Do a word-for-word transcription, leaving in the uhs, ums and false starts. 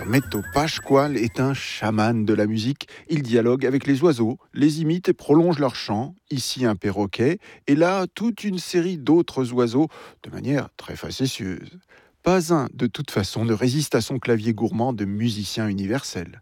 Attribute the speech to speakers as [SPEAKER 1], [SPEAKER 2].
[SPEAKER 1] Hermeto Pascual est un chaman de la musique. Il dialogue avec les oiseaux, les imite et prolonge leur chant. Ici un perroquet, et là toute une série d'autres oiseaux, de manière très facétieuse. Pas un, de toute façon, ne résiste à son clavier gourmand de musicien universel.